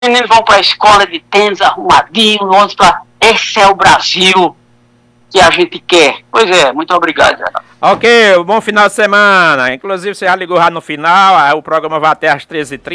meninos vão para a escola de tênis arrumadinho, vamos para... Esse é o Brasil que a gente quer. Pois é, muito obrigado, Geraldo. Ok, bom final de semana. Inclusive, você já ligou já no final, o programa vai até às 13h30.